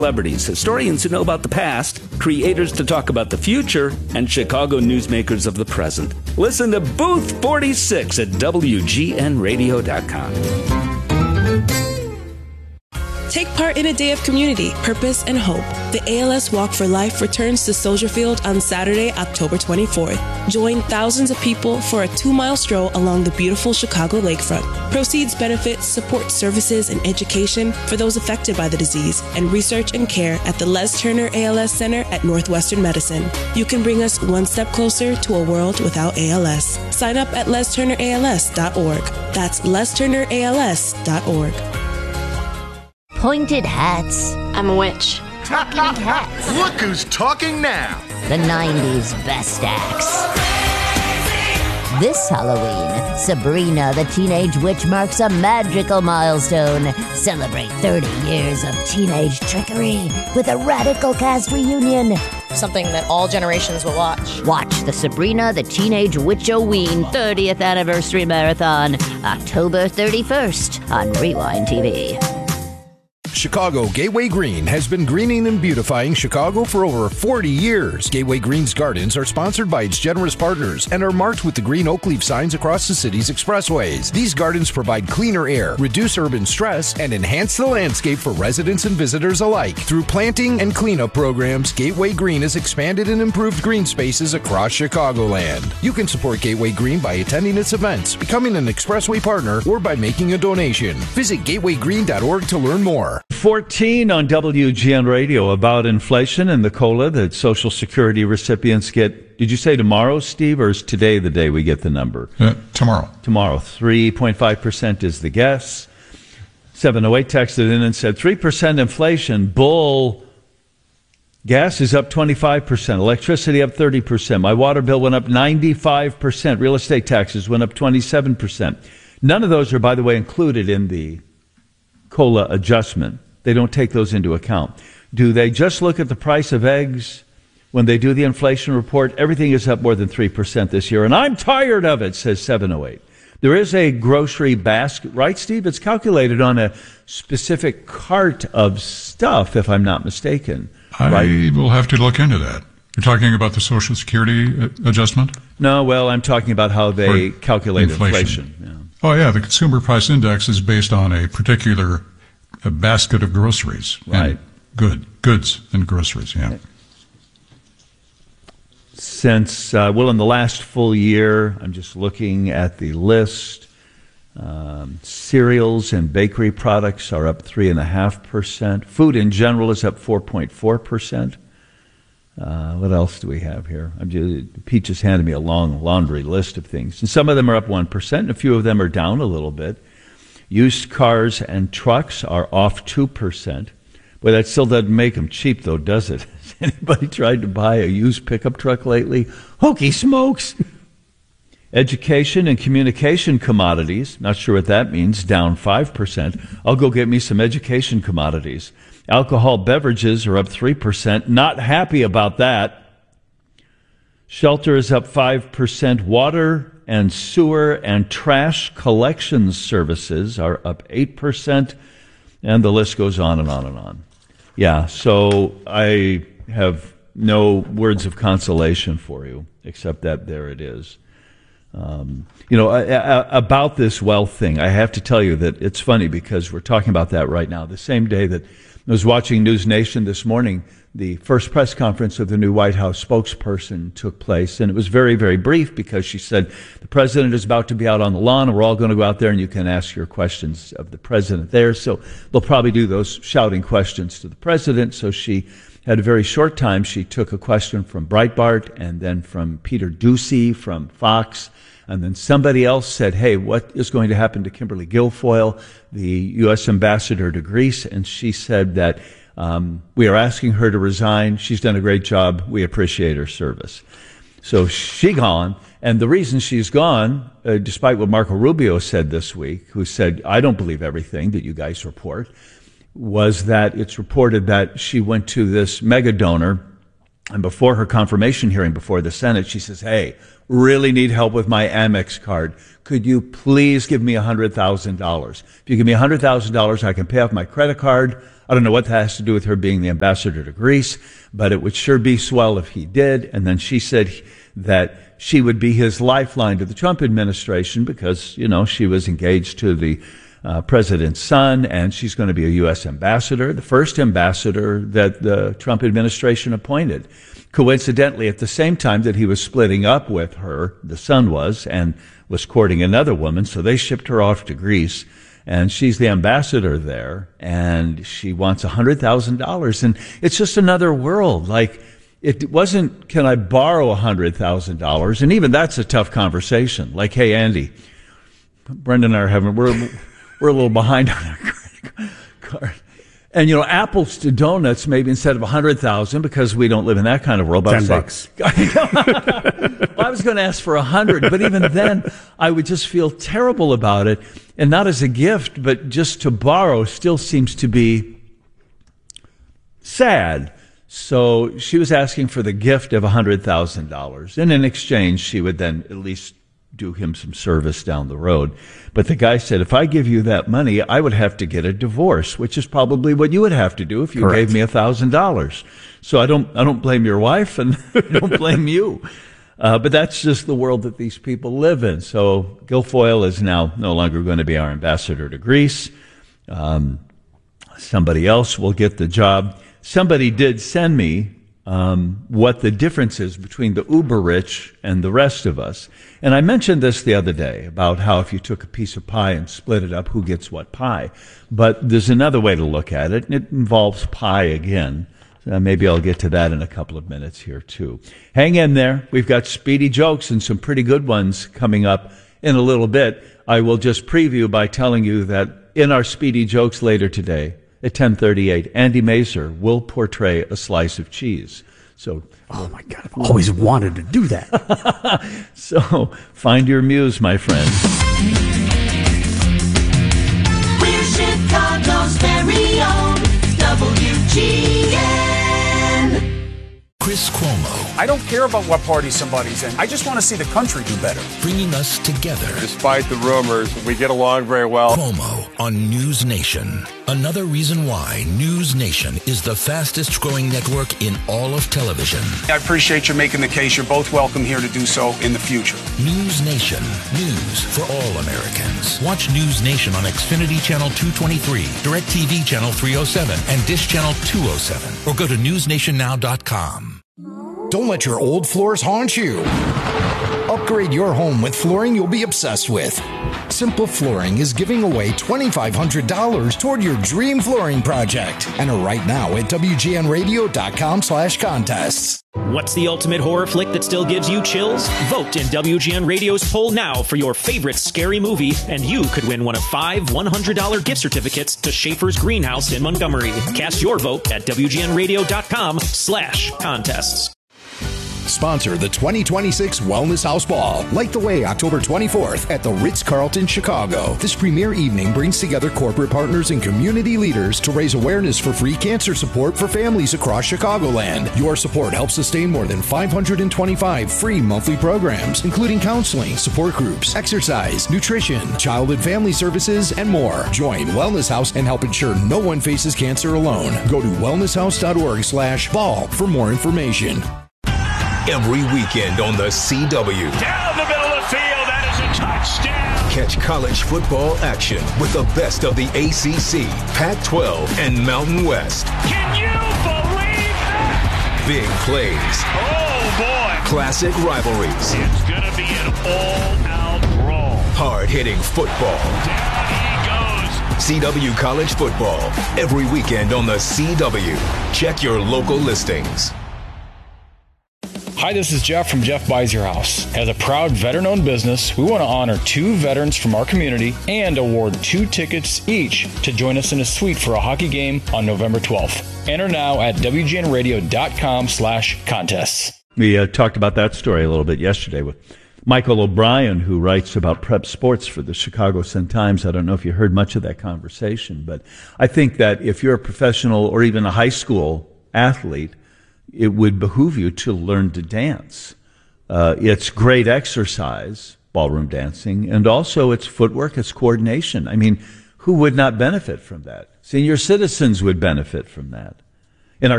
Celebrities, historians who know about the past, creators to talk about the future, and Chicago newsmakers of the present. Listen to Booth 46 at WGNradio.com. Take part in a day of community, purpose, and hope. The ALS Walk for Life returns to Soldier Field on Saturday, October 24th. Join thousands of people for a 2-mile stroll along the beautiful Chicago lakefront. Proceeds benefit support services and education for those affected by the disease and research and care at the Les Turner ALS Center at Northwestern Medicine. You can bring us one step closer to a world without ALS. Sign up at lesturnерals.org. That's lesturnерals.org. Pointed hats. I'm a witch. Talking cats. Look who's talking now. The 90s best acts. This Halloween, Sabrina the Teenage Witch marks a magical milestone. Celebrate 30 years of teenage trickery with a radical cast reunion. Something that all generations will watch. Watch the Sabrina the Teenage Witch-O-Ween 30th Anniversary Marathon, October 31st on Rewind TV. Chicago Gateway Green has been greening and beautifying Chicago for over 40 years. Gateway Green's gardens are sponsored by its generous partners and are marked with the green oak leaf signs across the city's expressways. These gardens provide cleaner air, reduce urban stress, and enhance the landscape for residents and visitors alike. Through planting and cleanup programs, Gateway Green has expanded and improved green spaces across Chicagoland. You can support Gateway Green by attending its events, becoming an expressway partner, or by making a donation. Visit gatewaygreen.org to learn more. 14 on WGN Radio about inflation and the COLA that Social Security recipients get. Did you say tomorrow, Steve, or is today the day we get the number? Tomorrow. Tomorrow. 3.5% is the guess. 708 texted in and said, 3% inflation, bull. Gas is up 25%. Electricity up 30%. My water bill went up 95%. Real estate taxes went up 27%. None of those are, by the way, included in the COLA adjustment. They don't take those into account. Do they just look at the price of eggs when they do the inflation report? Everything is up more than 3% this year, and I'm tired of it, says 708. There is a grocery basket, right, Steve? It's calculated on a specific cart of stuff, if I'm not mistaken. I will have to look into that. You're talking about the Social Security adjustment? No, well, I'm talking about how they calculate inflation. Yeah. Oh, yeah, the Consumer Price Index is based on a particular basket of groceries. Right. Goods and groceries, yeah. Since, in the last full year, I'm just looking at the list, cereals and bakery products are up 3.5%. Food in general is up 4.4%. What else do we have here? Pete just handed me a long laundry list of things. And some of them are up 1%, and a few of them are down a little bit. Used cars and trucks are off 2%. Boy, that still doesn't make them cheap, though, does it? Has anybody tried to buy a used pickup truck lately? Hokey smokes! Education and communication commodities, not sure what that means, down 5%. I'll go get me some education commodities. Alcohol beverages are up 3%. Not happy about that. Shelter is up 5%. Water and sewer and trash collection services are up 8%. And the list goes on and on and on. Yeah, so I have no words of consolation for you, except that there it is. About this wealth thing, I have to tell you that it's funny because we're talking about that right now. The same day that I was watching News Nation this morning, the first press conference of the new White House spokesperson took place, and it was very, very brief because she said, the president is about to be out on the lawn, and we're all going to go out there and you can ask your questions of the president there. So they'll probably do those shouting questions to the president. So she had a very short time. She took a question from Breitbart and then from Peter Doocy from Fox. And then somebody else said, hey, what is going to happen to Kimberly Guilfoyle, the U.S. ambassador to Greece? And she said that we are asking her to resign. She's done a great job. We appreciate her service. So she gone. And the reason she's gone, despite what Marco Rubio said this week, who said, I don't believe everything that you guys report, was that it's reported that she went to this mega donor, and before her confirmation hearing before the Senate, she says, hey, really need help with my Amex card. Could you please give me $100,000? If you give me $100,000, I can pay off my credit card. I don't know what that has to do with her being the ambassador to Greece, but it would sure be swell if he did. And then she said that she would be his lifeline to the Trump administration because, you know, she was engaged to the president's son, and she's going to be a U.S. ambassador, the first ambassador that the Trump administration appointed. Coincidentally, at the same time that he was splitting up with her, the son was, and was courting another woman, so they shipped her off to Greece, and she's the ambassador there, and she wants $100,000, and it's just another world. Like, it wasn't, can I borrow $100,000? And even that's a tough conversation. Like, hey, Andy, Brendan and I are having, we're a little behind on our credit card. And, you know, apples to donuts, maybe instead of 100,000, because we don't live in that kind of world. $10. Well, I was going to ask for 100, but even then, I would just feel terrible about it. And not as a gift, but just to borrow still seems to be sad. So she was asking for the gift of $100,000. And in exchange, she would then at least do him some service down the road. But the guy said, if I give you that money, I would have to get a divorce, which is probably what you would have to do if you gave me $1,000. So I don't blame your wife, and I don't blame you. But that's just the world that these people live in. So Guilfoyle is now no longer going to be our ambassador to Greece. Somebody else will get the job. Somebody did send me what the difference is between the uber rich and the rest of us. And I mentioned this the other day about how if you took a piece of pie and split it up, who gets what pie. But there's another way to look at it, and it involves pie again. Maybe I'll get to that in a couple of minutes here, too. Hang in there. We've got speedy jokes and some pretty good ones coming up in a little bit. I will just preview by telling you that in our speedy jokes later today, at 10:38, Andy Mazer will portray a slice of cheese. So, oh my God, I've always wanted to do that. So, find your muse, my friend. We're Chicago's very own WGN. Chris Cuomo. I don't care about what party somebody's in. I just want to see the country do better. Bringing us together. Despite the rumors, we get along very well. Cuomo on News Nation. Another reason why News Nation is the fastest growing network in all of television. I appreciate you making the case. You're both welcome here to do so in the future. News Nation. News for all Americans. Watch News Nation on Xfinity Channel 223, DirecTV Channel 307, and Dish Channel 207. Or go to newsnationnow.com. Don't let your old floors haunt you. Upgrade your home with flooring you'll be obsessed with. Simple Flooring is giving away $2,500 toward your dream flooring project. Enter right now at WGNradio.com/contests. What's the ultimate horror flick that still gives you chills? Vote in WGN Radio's poll now for your favorite scary movie, and you could win one of 5 $100 gift certificates to Schaefer's Greenhouse in Montgomery. Cast your vote at WGNradio.com/contests. Sponsor the 2026 Wellness House Ball. Light the way October 24th at the Ritz-Carlton, Chicago. This premier evening brings together corporate partners and community leaders to raise awareness for free cancer support for families across Chicagoland. Your support helps sustain more than 525 free monthly programs, including counseling, support groups, exercise, nutrition, child and family services, and more. Join Wellness House and help ensure no one faces cancer alone. Go to wellnesshouse.org/ball for more information. Every weekend on the CW. Down the middle of the field, that is a touchdown. Catch college football action with the best of the ACC, Pac-12, and Mountain West. Can you believe that? Big plays. Oh, boy. Classic rivalries. It's going to be an all-out brawl. Hard-hitting football. Down he goes. CW College Football. Every weekend on the CW. Check your local listings. Hi, this is Jeff from Jeff Buys Your House. As a proud veteran-owned business, we want to honor 2 veterans from our community and award 2 tickets each to join us in a suite for a hockey game on November 12th. Enter now at WGNradio.com/contests. We talked about that story a little bit yesterday with Michael O'Brien, who writes about prep sports for the Chicago Sun-Times. I don't know if you heard much of that conversation, but I think that if you're a professional or even a high school athlete, it would behoove you to learn to dance. It's great exercise, ballroom dancing, and also it's footwork, it's coordination. I mean, Who would not benefit from that? Senior citizens would benefit from that.